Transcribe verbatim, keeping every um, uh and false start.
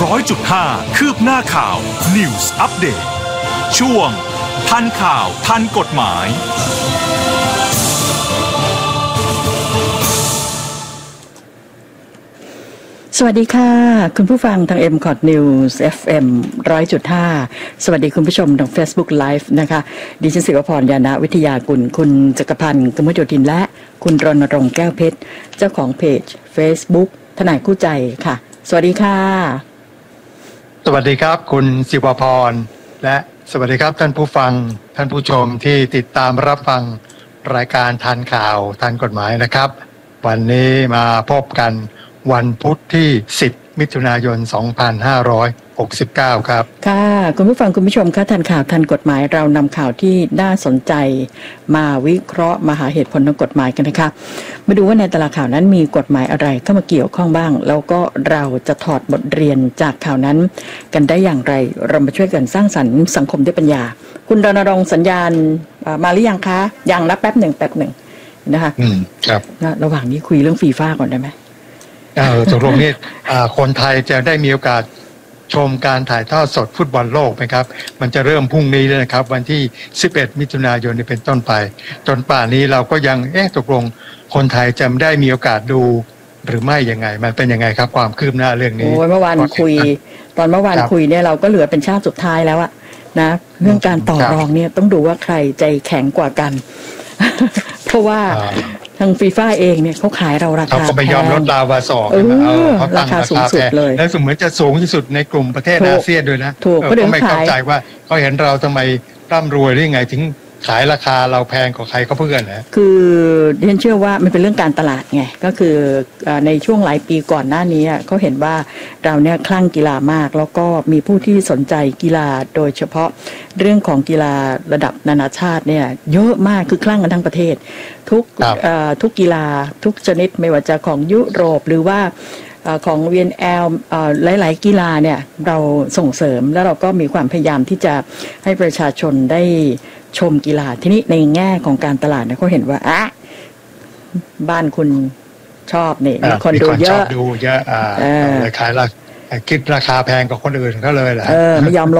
ร้อยจุดห้าคืบหน้าข่าว News Update ช่วงทันข่าวทันกฎหมายสวัสดีค่ะคุณผู้ฟังทาง เอ็ม คอ ที News เอฟ เอ็ม หนึ่งร้อยจุดห้า สวัสดีคุณผู้ชมทาง Facebook Live นะคะดิฉันศิวพรยานะวิทยากุลคุณจักรพันธ์กมลโยธินและคุณรณรงค์แก้วเพชรเจ้าของเพจ Facebook ทนายคู่ใจค่ะสวัสดีค่ะสวัสดีครับคุณศิวพรและสวัสดีครับท่านผู้ฟังท่านผู้ชมที่ติดตามรับฟังรายการทันข่าวทันกฎหมายนะครับวันนี้มาพบกันวันพุธที่สิบมิถุนายนสองพันห้าร้อยหกสิบเก้าครับค่ะคุณผู้ฟังคุณผู้ชมคะทันข่าวทันกฎหมายเรานำข่าวที่น่าสนใจมาวิเคราะห์มาหาเหตุผลทางกฎหมายกันนะคะมาดูว่าในแต่ละข่าวนั้นมีกฎหมายอะไรเข้ามาเกี่ยวข้องบ้างแล้วก็เราจะถอดบทเรียนจากข่าวนั้นกันได้อย่างไรเรามาช่วยกันสร้างสรรค์สังคมด้วยปัญญาคุณรณรงค์สัญญาณมาหรือยังคะยังนะแป๊บหนึ่งแป๊บหนึ่งนะคะอืมครับระหว่างนี้คุยเรื่องฟีฟ่าก่อนได้ไหมเออตกลงนี่คนไทยจะได้มีโอกาสชมการถ่ายทอดสดฟุตบอลโลกไหมครับมันจะเริ่มพรุ่งนี้เลยนะครับวันที่สิบเอ็ดมิถุนายนนี้เป็นต้นไปจนป่านนี้เราก็ยังเอ๊ะตกลงคนไทยจะได้มีโอกาสดูหรือไม่ยังไงมันเป็นยังไงครับความคืบหน้าเรื่องนี้โอ้ยเมื่อวานคุยตอนเมื่อวานคุยเนี่ยเราก็เหลือเป็นชาติสุดท้ายแล้วอะนะเรื่องการต่อรองเนี่ยต้องดูว่าใครใจแข็งกว่ากันเพราะว่าทางฟีฟ่าเองเนี่ยเขาขายเราราคาเขาก็ไม่ยอมลดราวาสองเขาตั้งราคาสูงสุดเลยและสมมติจะสูงที่สุดในกลุ่มประเทศอาเซียนด้วยนะถูกก็ไม่เข้าใจว่าเขาเห็นเราทำไมร่ำรวยได้ยังไงถึงขายราคาเราแพงกว่าใครก็เพื่อนนะคือดิฉันเชื่อว่ามันเป็นเรื่องการตลาดไงก็คือในช่วงหลายปีก่อนหน้านี้เขาเห็นว่าเราเนี่ยคลั่งกีฬามากแล้วก็มีผู้ที่สนใจกีฬาโดยเฉพาะเรื่องของกีฬาระดับนานาชาติเนี่ยเยอะมากคือคลั่งกันทั้งประเทศทุกทุกกีฬาทุกชนิดไม่ว่าจะของยุโรปหรือว่าของ วี เอ็น แอล หลายๆกีฬาเนี่ยเราส่งเสริมแล้วเราก็มีความพยายามที่จะให้ประชาชนได้ชมกีฬาที่นี้ในแง่ของการตลาดเนี่ยเขาเห็นว่าอ่ะบ้านคุณชอบเนี่ยมีคนดูเยอะดูเยอะอ่าเลยขายราคาคิดราคาแพงกว่าคนอื่นเขาเลยแหละเออไม่ยอม